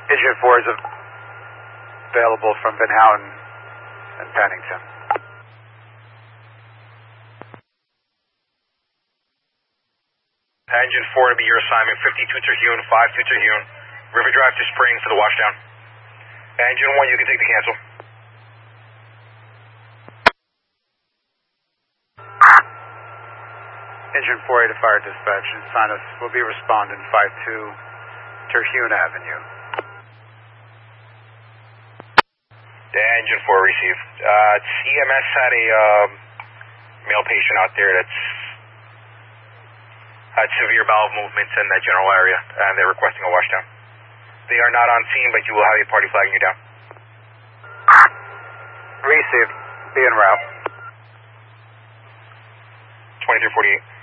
Engine 4 is available from Van Houten and Pennington. Engine 4 to be your assignment, 52 Terhune, 52 Terhune. River Drive to Spring for the washdown. Engine 1, you can take the cancel. Engine 4A to fire dispatch. Sign us. We'll be responding 52 Terhune Avenue. Engine 4 received. EMS had a male patient out there that's had severe bowel movements in that general area, and they're requesting a washdown. They are not on scene, but you will have a party flagging you down. Received. Be en route. 2348.